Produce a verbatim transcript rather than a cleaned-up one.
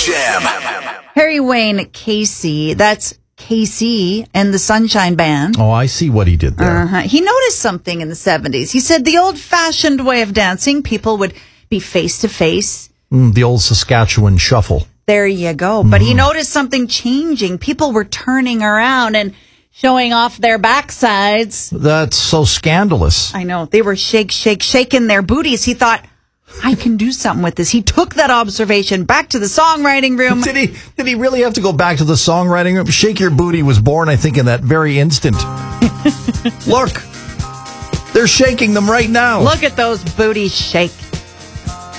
Jam. Harry Wayne Casey, that's Casey and the Sunshine Band. Oh, I see what he did there. Uh-huh. He noticed something in the seventies. He said the old-fashioned way of dancing, people would be face-to-face. Mm, the old Saskatchewan shuffle. There you go. But he noticed something changing. People were turning around and showing off their backsides. That's so scandalous. I know. They were shake, shake, shaking their booties. He thought, I can do something with this. He took that observation back to the songwriting room. Did he Did he really have to go back to the songwriting room? Shake Your Booty was born, I think, in that very instant. Look, they're shaking them right now. Look at those booties shake.